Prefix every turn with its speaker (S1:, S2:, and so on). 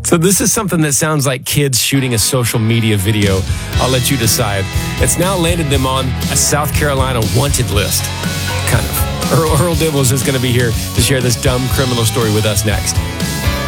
S1: So this is something that sounds like kids shooting a social media video. I'll let you decide. It's now landed them on a South Carolina wanted list. Kind of. Earl Dibbles is going to be here to share this dumb criminal story with us next.